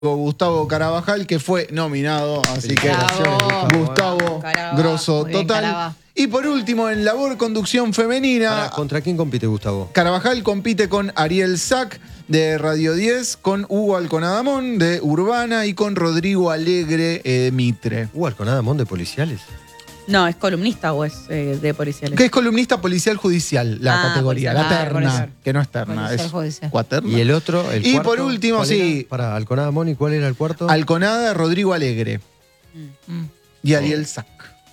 Gustavo Carabajal, que fue nominado, así que Gustavo, grosso total. Y por último, en labor conducción femenina, ¿contra quién compite Gustavo? Carabajal compite con Ariel Sack de Radio 10, con Hugo Alconadamón de Urbana y con Rodrigo Alegre de Mitre. ¿Hugo Alconadamón de Policiales? No, ¿es columnista o es de policiales? Que es columnista policial judicial, la categoría, la terna, que no es terna, es cuaterna. ¿Y el otro? Y por último, sí. Para Alconadamón, ¿y cuál era el cuarto? Alconada, Rodrigo Alegre. Y Ariel Sack.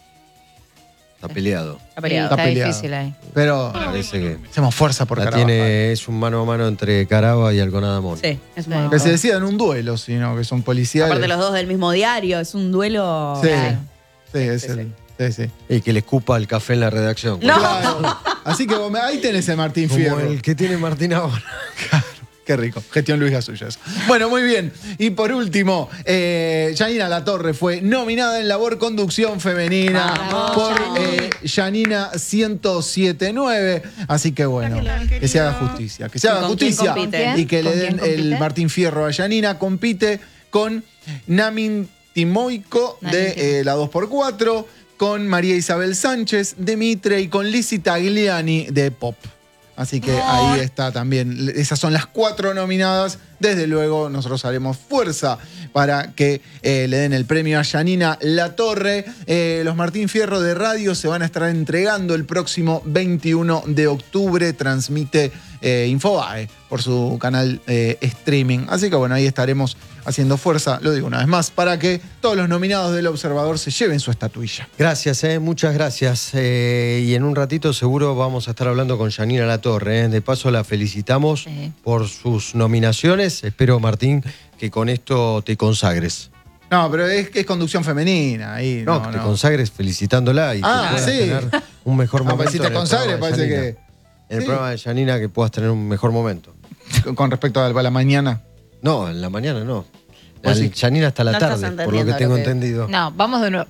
Está peleado. Está difícil ahí. Pero parece que hacemos fuerza por Carabajal. Es un mano a mano entre Caraba y Alconadamón. Sí, es un mano. Que se decida en un duelo, sino que son policiales. Aparte los dos del mismo diario, es un duelo. Sí, sí, es el... Sí. Y que le escupa el café en la redacción. No. Claro. Así que ahí tenés el Martín Fierro. Como el que tiene Martín ahora. Claro, qué rico. Gestión Luis Gasuyas. Bueno, muy bien. Y por último, Yanina Latorre fue nominada en labor conducción femenina por Yanina 107.9. Así que bueno, que se haga justicia. Que se haga justicia. Y que le den el Martín Fierro a Yanina. Compite con Namin Timoico de la 2x4. Con María Isabel Sánchez de Mitre y con Lizzy Tagliani de Pop. Así que ahí está también. Esas son las 4 nominadas. Desde luego nosotros haremos fuerza para que le den el premio a Yanina Latorre. Los Martín Fierro de Radio se van a estar entregando el próximo 21 de octubre. Transmite Infobae por su canal streaming. Así que bueno, ahí estaremos haciendo fuerza, lo digo una vez más, para que todos los nominados del Observador se lleven su estatuilla. Gracias, muchas gracias. Y en un ratito seguro vamos a estar hablando con Yanina Latorre. De paso la felicitamos por sus nominaciones. Espero, Martín, que con esto te consagres. No, pero es conducción femenina. Ahí, no, que te consagres felicitándola y que puedas tener un mejor momento. Pues si te consagres, parece que... En el programa de Yanina, que puedas tener un mejor momento. ¿Con respecto a la mañana? No, en la mañana no. Yanina hasta la tarde, por lo que tengo entendido. No, vamos de nuevo.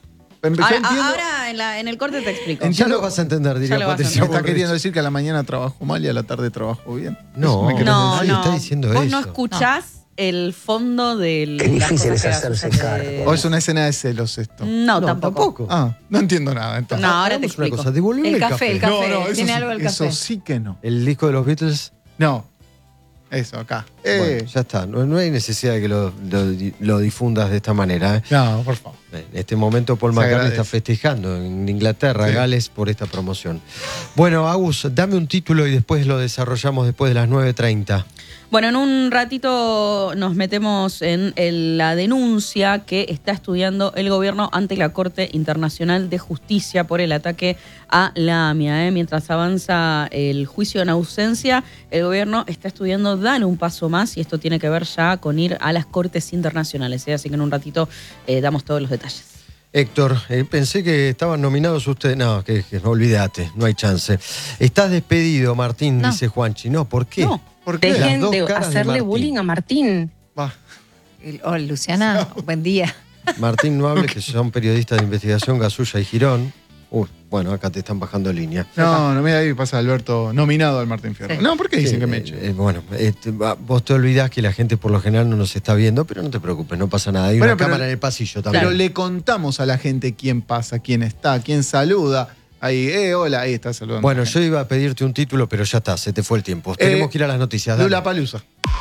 Ahora en el corte te explico. Ya lo vas a entender, diría Patricia. ¿Me está queriendo decir que a la mañana trabajo mal y a la tarde trabajo bien? No, nadie está diciendo eso. Vos no escuchás el fondo del... Qué difícil es hacerse cargo. ¿O es una escena de celos esto? No, tampoco. No entiendo nada. Entonces. No, ahora te explico. Cosa, devolverme el café. No, ¿Tiene algo el café? Eso sí que no. ¿El disco de los Beatles? No. Eso, acá. Bueno, ya está. No hay necesidad de que lo difundas de esta manera. No, por favor. En este momento Paul McCartney está festejando en Inglaterra, Gales, por esta promoción. Bueno, Agus, dame un título y después lo desarrollamos después de las 9:30. Bueno, en un ratito nos metemos en la denuncia que está estudiando el gobierno ante la Corte Internacional de Justicia por el ataque a la AMIA. Mientras avanza el juicio en ausencia, el gobierno está estudiando dar un paso más y esto tiene que ver ya con ir a las Cortes Internacionales. Así que en un ratito damos todos los detalles. Héctor, pensé que estaban nominados ustedes. No, que olvídate, no hay chance. Estás despedido, Martín, dice Juanchi. No, ¿por qué? No. ¿Por qué? Dejen de hacerle bullying a Martín. Hola, Luciana, buen día. Martín, no hables, que son periodistas de investigación, Gasulla y Girón. Bueno, acá te están bajando línea. No, mira, ahí pasa Alberto nominado al Martín Fierro. Sí. No, ¿por qué dicen que me echen? Vos te olvidás que la gente por lo general no nos está viendo, pero no te preocupes, no pasa nada. Hay una cámara en el pasillo también. Pero le contamos a la gente quién pasa, quién está, quién saluda. Ahí, hola, ahí está saludando. Bueno, yo iba a pedirte un título, pero ya está, se te fue el tiempo. Tenemos que ir a las noticias. Lollapalooza.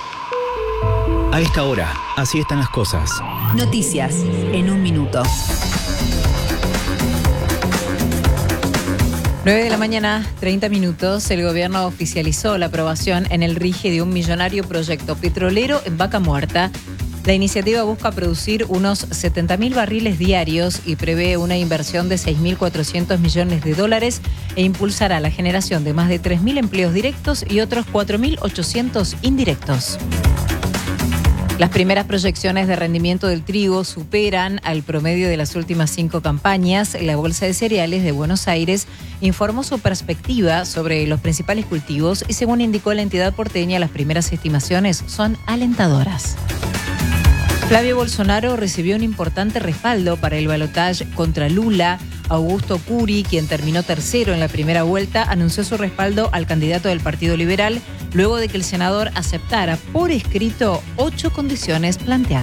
A esta hora, así están las cosas. Noticias en un minuto. 9 de la mañana, 30 minutos. El gobierno oficializó la aprobación en el RIGE de un millonario proyecto petrolero en Vaca Muerta. La iniciativa busca producir unos 70.000 barriles diarios y prevé una inversión de 6.400 millones de dólares e impulsará la generación de más de 3.000 empleos directos y otros 4.800 indirectos. Las primeras proyecciones de rendimiento del trigo superan al promedio de las últimas 5 campañas. La Bolsa de Cereales de Buenos Aires informó su perspectiva sobre los principales cultivos y, según indicó la entidad porteña, las primeras estimaciones son alentadoras. Flavio Bolsonaro recibió un importante respaldo para el balotaje contra Lula. Augusto Curi, quien terminó tercero en la primera vuelta, anunció su respaldo al candidato del Partido Liberal luego de que el senador aceptara por escrito 8 condiciones planteadas.